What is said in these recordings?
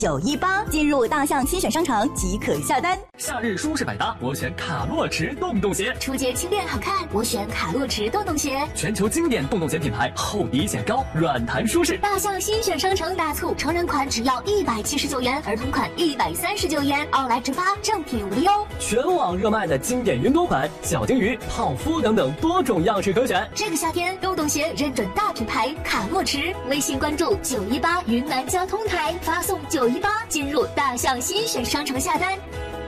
918，进入大象新选商城即可下单。 夏日舒适百搭，我选卡洛驰洞洞鞋。 初阶轻便好看，我选卡洛驰洞洞鞋。 全球经典洞洞鞋品牌，厚底显高，软弹舒适。 大象新选商城大促，成人款只要179元，儿童款139元，奥莱直发，正品无忧。 全网热卖的经典云朵款、小鲸鱼、泡芙等等多种样式可选。 这个夏天，洞洞鞋认准大品牌卡洛驰。微信关注918云南交通台，发送918进入大象新选商城下单。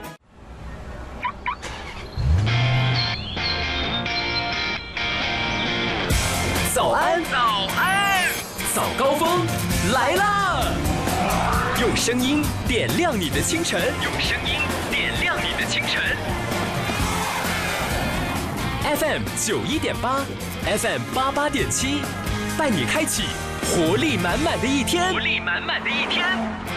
早安，早安，早高峰来啦！用声音点亮你的清晨，用声音点亮你的清晨。FM 91.8 ，FM 88.7，带你开启活力满满的一天，活力满满的一天。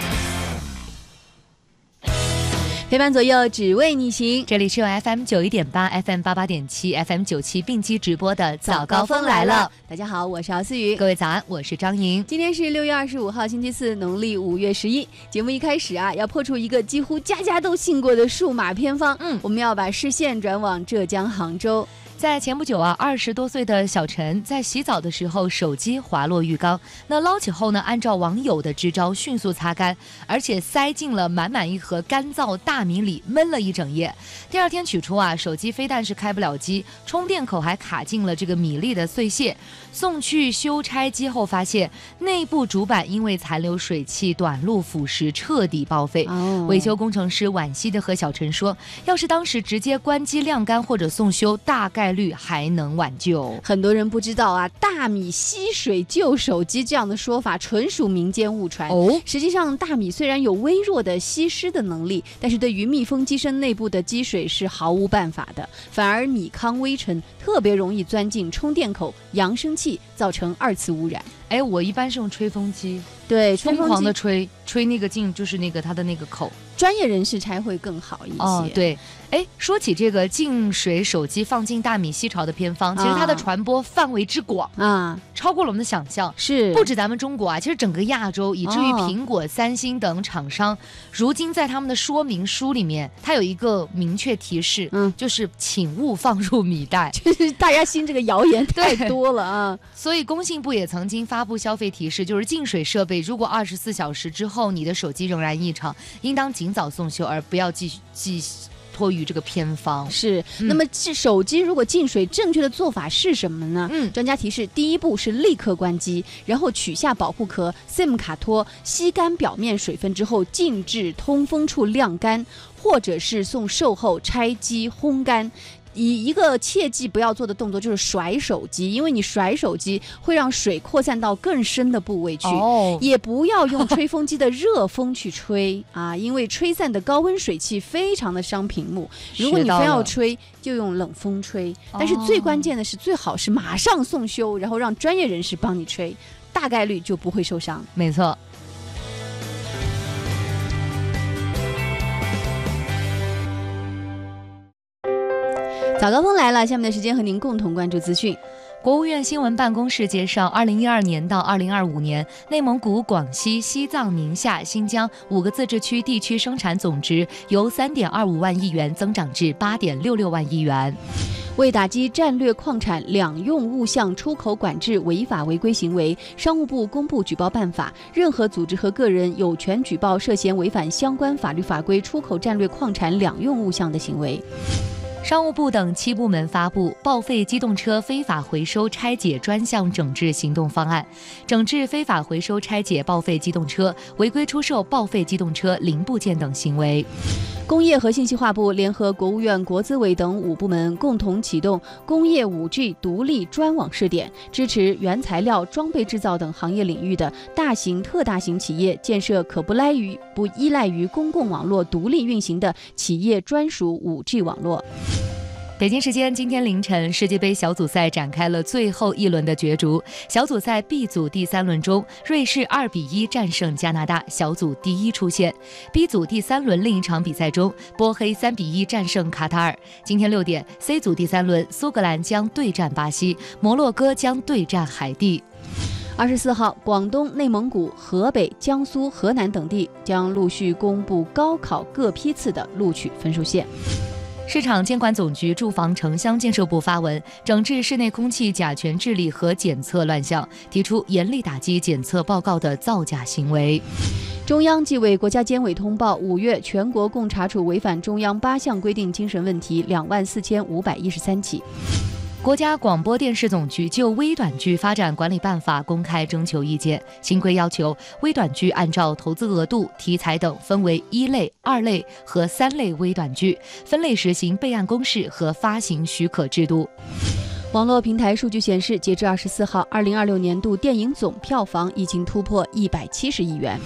陪伴左右，只为你行。 这里是由 FM 91.8、FM 88.7、FM 97并机直播的早高峰来了。 大家好，我是敖思雨。 各位早安，我是张莹。 今天是6月25号，星期四，农历5月11。节目一开始啊，要破除一个几乎家家都信过的数码偏方。我们要把视线转往浙江杭州。 在前不久啊，20多岁的小陈在洗澡的时候，手机滑落浴缸。那捞起后呢，按照网友的支招，迅速擦干，而且塞进了满满一盒干燥大米里，焖了一整夜。第二天取出啊，手机非但是开不了机，充电口还卡进了这个米粒的碎屑。送去修拆机后，发现内部主板因为残留水汽、短路腐蚀，彻底报废。维修工程师惋惜地和小陈说，要是当时直接关机晾干或者送修，大概率还能挽救。 很多人不知道啊，大米吸水救手机这样的说法纯属民间误传。实际上大米虽然有微弱的吸湿的能力，但是对于密封机身内部的积水是毫无办法的，反而米糠微尘特别容易钻进充电口、扬声器，造成2次污染。 我一般是用吹风机， 对， 疯狂的吹那个进，就是那个它的那个口。 专业人士拆会更好一些。 对。说起这个净水手机放进大米吸潮的偏方，其实它的传播范围之广啊，超过了我们的想象。 是， 不止咱们中国啊，其实整个亚洲，以至于苹果、三星等厂商，如今在他们的说明书里面，它有一个明确提示，就是请勿放入米袋。 就是大家信这个谣言太多了啊。 所以工信部也曾经发布消费提示，就是净水设备如果24小时之后你的手机仍然异常，应当尽早送修，而不要继续托于这个偏方。 是，那么手机如果进水，正确的做法是什么呢？专家提示，第一步是立刻关机，然后取下保护壳、SIM 卡托，吸干表面水分之后，静置通风处晾干，或者是送售后拆机烘干。一个切记不要做的动作就是甩手机，因为你甩手机会让水扩散到更深的部位去。也不要用吹风机的热风去吹啊，因为吹散的高温水汽非常的伤屏幕。如果你非要吹，就用冷风吹。但是最关键的是，最好是马上送修，然后让专业人士帮你吹，大概率就不会受伤。 没错。 早高峰来了，下面的时间和您共同关注资讯。 国务院新闻办公室介绍，2012年到2025年，内蒙古、广西、西藏、宁夏、新疆5个自治区地区生产总值由3.25万亿元增长至8.66万亿元。 为打击战略矿产两用物项出口管制违法违规行为，商务部公布举报办法，任何组织和个人有权举报涉嫌违反相关法律法规出口战略矿产两用物项的行为。 商务部等7部门发布报废机动车非法回收拆解专项整治行动方案，整治非法回收拆解报废机动车、违规出售报废机动车零部件等行为。 工业和信息化部联合国务院国资委等5部门共同启动工业 5G 独立专网试点，支持原材料、装备制造等行业领域的大型、特大型企业建设可不依赖于公共网络独立运行的企业专属 5G 网络。 北京时间今天凌晨，世界杯小组赛展开了最后一轮的角逐。小组赛 B 组第3轮中，瑞士2-1战胜加拿大，小组第一出线。B 组第3轮另一场比赛中，波黑3-1战胜卡塔尔。今天6点 ，C 组第3轮，苏格兰将对战巴西，摩洛哥将对战海地。 24号，广东、内蒙古、河北、江苏、河南等地将陆续公布高考各批次的录取分数线。 市场监管总局住房城乡建设部发文，整治室内空气甲醛治理和检测乱象，提出严厉打击检测报告的造假行为。 中央纪委国家监委通报，5月全国共查处违反中央8项规定精神问题24513起。 国家广播电视总局就微短剧发展管理办法公开征求意见，新规要求微短剧按照投资额度、题材等分为1类、2类和3类微短剧，分类实行备案公示和发行许可制度。 网络平台数据显示，截至24号，2026年度电影总票房已经突破170亿元。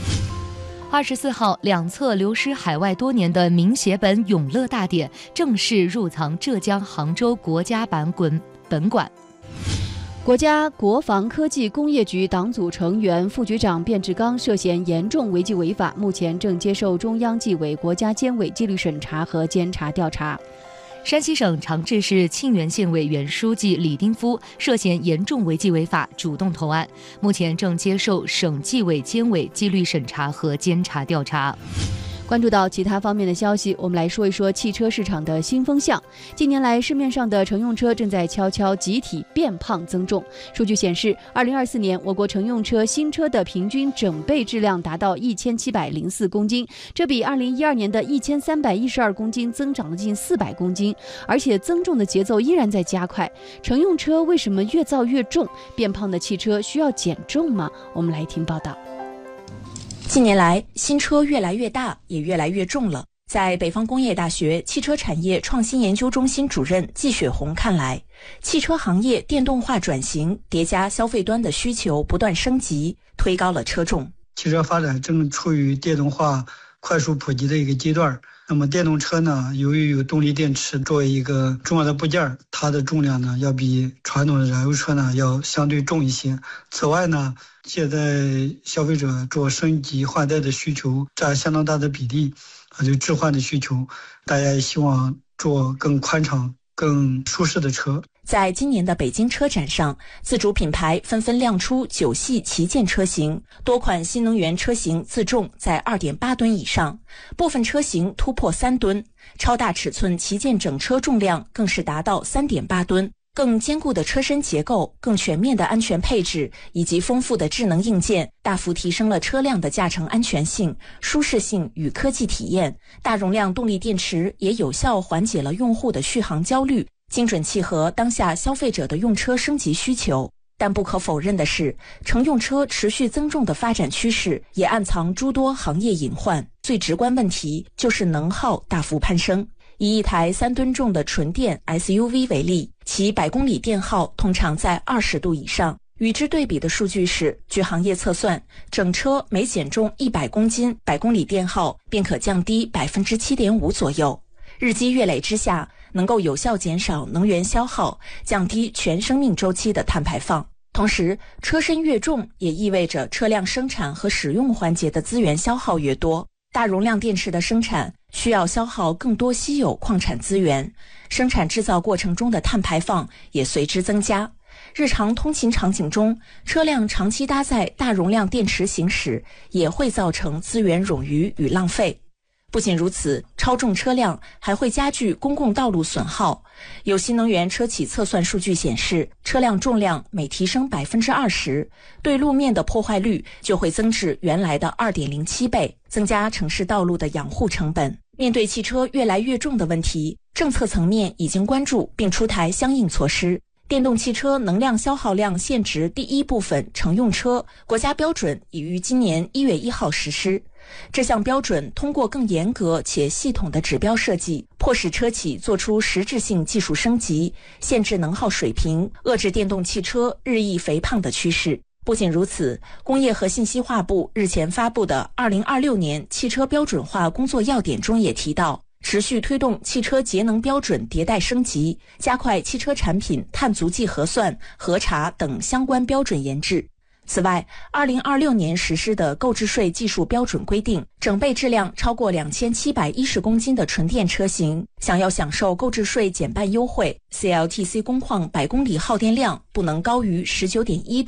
24号，两册流失海外多年的名写本《永乐大典》正式入藏浙江杭州国家本馆。 国家国防科技工业局党组成员、副局长卞志刚涉嫌严重违纪违法，目前正接受中央纪委国家监委纪律审查和监察调查。 山西省长治市沁源县委原书记李丁夫涉嫌严重违纪违法，主动投案，目前正接受省纪委监委纪律审查和监察调查。 关注到其他方面的消息，我们来说一说汽车市场的新风向。近年来，市面上的乘用车正在悄悄集体变胖增重。数据显示，2024年我国乘用车新车的平均整备质量达到1704公斤，这比2012年的1312公斤增长了近400公斤，而且增重的节奏依然在加快。乘用车为什么越造越重？变胖的汽车需要减重吗？我们来听报道。 近年来，新车越来越大，也越来越重了。在北方工业大学汽车产业创新研究中心主任季雪红看来，汽车行业电动化转型叠加消费端的需求不断升级，推高了车重。 汽车发展正处于电动化快速普及的一个阶段。那么电动车呢，由于有动力电池作为一个重要的部件，它的重量呢要比传统的燃油车呢要相对重一些。此外呢，现在消费者做升级换代的需求占相当大的比例，就置换的需求，大家也希望做更宽敞、更舒适的车。 在今年的北京车展上，自主品牌纷纷亮出9系旗舰车型，多款新能源车型自重在 2.8 吨以上，部分车型突破3吨，超大尺寸旗舰整车重量更是达到 3.8 吨。更坚固的车身结构、更全面的安全配置以及丰富的智能硬件，大幅提升了车辆的驾乘安全性、舒适性与科技体验。大容量动力电池也有效缓解了用户的续航焦虑，精准契合当下消费者的用车升级需求。但不可否认的是，乘用车持续增重的发展趋势也暗藏诸多行业隐患。最直观问题就是能耗大幅攀升。以一台3吨重的纯电 SUV 为例，其100公里电耗通常在20度以上。与之对比的数据是，据行业测算，整车每减重100公斤，100公里电耗便可降低 7.5% 左右。日积月累之下，能够有效减少能源消耗，降低全生命周期的碳排放。同时，车身越重也意味着车辆生产和使用环节的资源消耗越多。大容量电池的生产需要消耗更多稀有矿产资源，生产制造过程中的碳排放也随之增加。日常通勤场景中，车辆长期搭载大容量电池行驶，也会造成资源冗余与浪费。不仅如此，超重车辆还会加剧公共道路损耗。有新能源车企测算数据显示，车辆重量每提升 20%， 对路面的破坏率就会增至原来的 2.07 倍，增加城市道路的养护成本。面对汽车越来越重的问题，政策层面已经关注并出台相应措施。电动汽车能量消耗量限值第1部分乘用车国家标准已于今年1月1号实施。这项标准通过更严格且系统的指标设计，迫使车企做出实质性技术升级，限制能耗水平，遏制电动汽车日益肥胖的趋势。不仅如此，工业和信息化部日前发布的2026年汽车标准化工作要点中也提到，持续推动汽车节能标准迭代升级，加快汽车产品碳足迹核算、核查等相关标准研制。此外，2026年实施的购置税技术标准规定，整备质量超过2710公斤的纯电车型，想要享受购置税减半优惠 ，CLTC 工况100公里耗电量不能高于 19.1 度。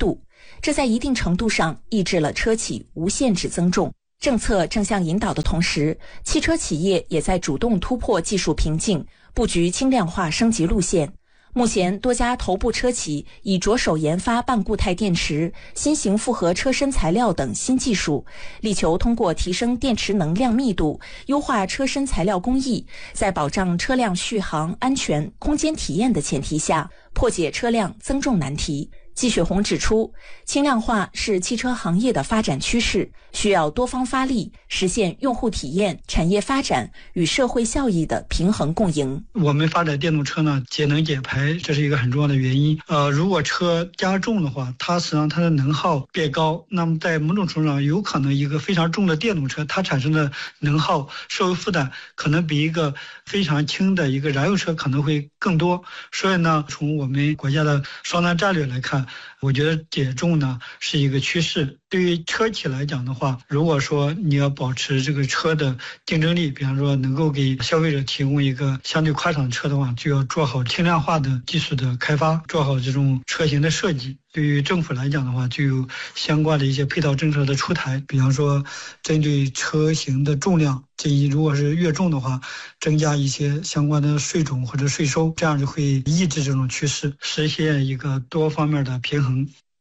这在一定程度上抑制了车企无限制增重。政策正向引导的同时，汽车企业也在主动突破技术瓶颈，布局轻量化升级路线。目前，多家头部车企已着手研发半固态电池、新型复合车身材料等新技术，力求通过提升电池能量密度、优化车身材料工艺，在保障车辆续航、安全、空间体验的前提下，破解车辆增重难题。季雪红指出，轻量化是汽车行业的发展趋势，需要多方发力，实现用户体验、产业发展与社会效益的平衡共赢。 我们发展电动车呢，节能减排，这是一个很重要的原因。如果车加重的话，它实际上它的能耗变高，那么在某种程度上，有可能一个非常重的电动车，它产生的能耗社会负担可能比一个非常轻的一个燃油车可能会更多。所以呢，从我们国家的双碳战略来看，我觉得减重呢是一个趋势。对于车企来讲的话，如果说你要保持这个车的竞争力，比方说能够给消费者提供一个相对宽敞的车的话，就要做好轻量化的技术的开发，做好这种车型的设计。对于政府来讲的话，就有相关的一些配套政策的出台，比方说针对车型的重量，如果是越重的话，增加一些相关的税种或者税收，这样就会抑制这种趋势，实现一个多方面的平衡。